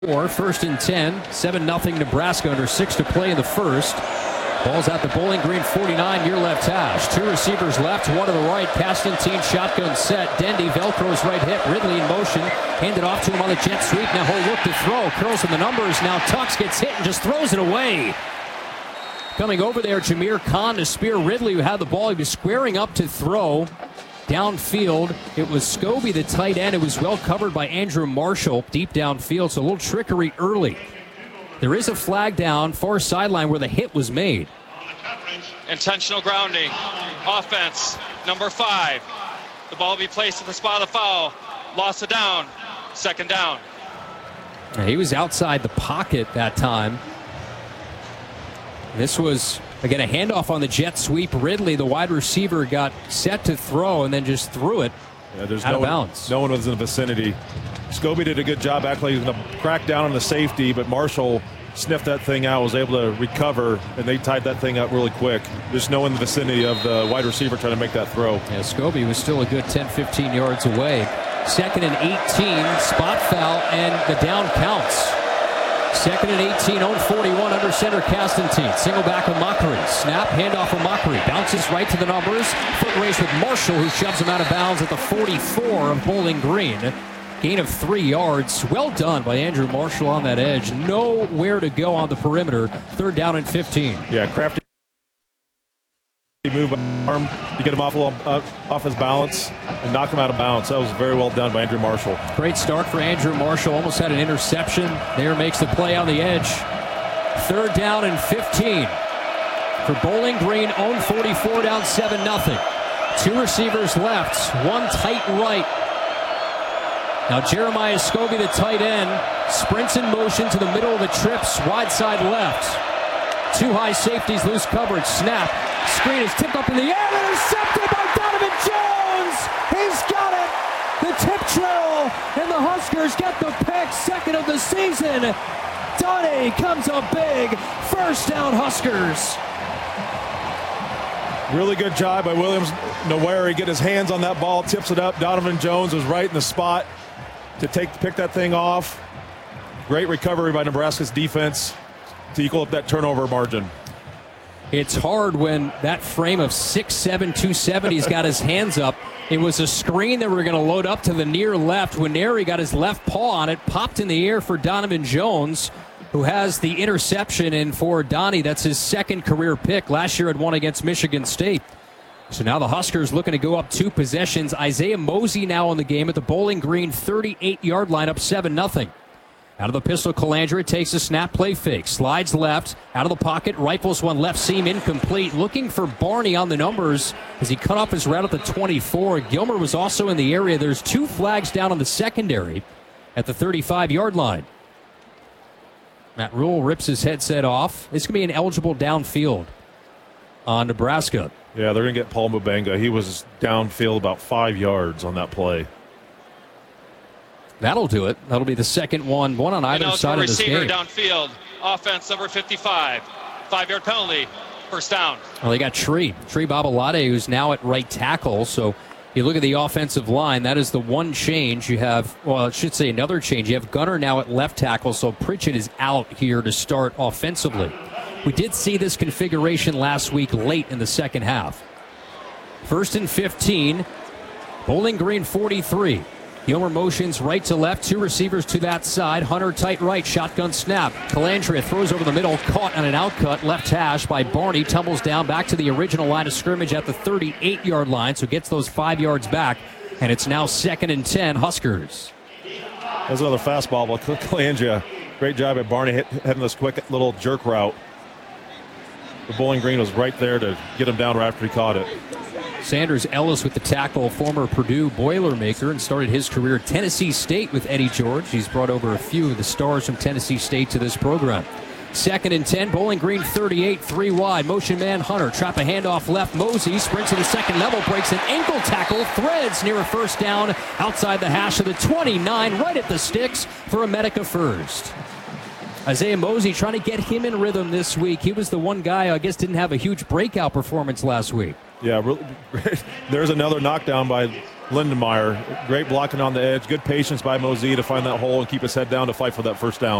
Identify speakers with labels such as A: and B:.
A: First and 10, 7-0 Nebraska under 6 to play in the first. Ball's at the Bowling Green 49, near left hash. Two receivers left, one to the right. Castantine shotgun set. Dendy Velcro's right hip. Ridley in motion. Handed off to him on the jet sweep. Now he'll look to throw. Curls in the numbers. Now Tux gets hit and just throws it away. Coming over there, Jameer Khan to spear Ridley, who had the ball. He was squaring up to throw. Downfield, it was Scobie, the tight end. It was well covered by Andrew Marshall deep downfield, so a little trickery early. There is a flag down, far sideline where the hit was made.
B: Intentional grounding. Offense, number 5. The ball will be placed at the spot of the foul. Loss of down. Second down.
A: He was outside the pocket that time. This was, again, a handoff on the jet sweep. Ridley, the wide receiver, got set to throw and then just threw it out of bounds.
C: No one was in the vicinity. Scobie did a good job. Actually, he was going to crack down on the safety, but Marshall sniffed that thing out, was able to recover, and they tied that thing up really quick. There's no one in the vicinity of the wide receiver trying to make that throw.
A: Yeah, Scobie was still a good 10-15 yards away. Second and 18, spot foul, and the down counts. Second and 18, own 41 under center Castantine. Single back of Mockery. Snap, handoff of Mockery. Bounces right to the numbers. Foot race with Marshall, who shoves him out of bounds at the 44 of Bowling Green. Gain of 3 yards. Well done by Andrew Marshall on that edge. Nowhere to go on the perimeter. Third down and 15.
C: Yeah, crafty move arm to get him off his balance and knock him out of bounds. That was very well done by Andrew Marshall.
A: Great start for Andrew Marshall. Almost had an interception. There makes the play on the edge. Third down and 15. For Bowling Green, own 44, down 7-0. Two receivers left. One tight right. Now Jeremiah Scobie, the tight end, sprints in motion to the middle of the trips, wide side left. Two high safeties, loose coverage, snap. Screen is tipped up in the air, intercepted by Donovan Jones. He's got it. The tip drill, and the Huskers get the pick, second of the season. Donnie comes up big. First down, Huskers.
C: Really good job by Williams Noweri. Get his hands on that ball, tips it up. Donovan Jones was right in the spot to pick that thing off. Great recovery by Nebraska's defense to equal up that turnover margin.
A: It's hard when that frame of 6'7", 270's got his hands up. It was a screen that we're going to load up to the near left. When Neri got his left paw on it, popped in the air for Donovan Jones, who has the interception. And for Donnie, that's his second career pick. Last year had one against Michigan State. So now the Huskers looking to go up 2 possessions. Isaiah Mosey now in the game at the Bowling Green 38-yard line, up 7-0. Out of the pistol, Calandra takes a snap, play fake. Slides left, out of the pocket, rifles one left seam, incomplete. Looking for Barney on the numbers as he cut off his route at the 24. Gilmer was also in the area. There's 2 flags down on the secondary at the 35-yard line. Matt Rule rips his headset off. This could be an eligible downfield on Nebraska.
C: Yeah, they're going to get Paul Mubenga. He was downfield about 5 yards on that play.
A: That'll do it. That'll be the second one on either side of this game.
B: Receiver downfield. Offense number 55. 5-yard penalty. First down.
A: Well, they got Tree Babalade, who's now at right tackle. So you look at the offensive line. That is the one change you have. Well, I should say another change. You have Gunner now at left tackle. So Pritchett is out here to start offensively. We did see this configuration last week late in the second half. First and 15. Bowling Green 43. Gilmer motions right to left, 2 receivers to that side. Hunter tight right, shotgun snap. Calandria throws over the middle, caught on an outcut, left hash by Barney. Tumbles down back to the original line of scrimmage at the 38-yard line, so gets those 5 yards back. And it's now second and 10, Huskers.
C: There's another fastball by Calandria. Great job at Barney hitting this quick little jerk route. The Bowling Green was right there to get him down right after he caught it.
A: Sanders Ellis with the tackle, former Purdue Boilermaker, and started his career at Tennessee State with Eddie George. He's brought over a few of the stars from Tennessee State to this program. Second and 10, Bowling Green 38, 3 wide. Motion man Hunter, trap a handoff left. Mosey sprints to the second level, breaks an ankle tackle, threads near a first down outside the hash of the 29, right at the sticks for a Medica first. Isaiah Mosey trying to get him in rhythm this week. He was the one guy I guess didn't have a huge breakout performance last week.
C: Yeah, really, there's another knockdown by Lindenmeyer. Great blocking on the edge. Good patience by Mosey to find that hole and keep his head down to fight for that first down.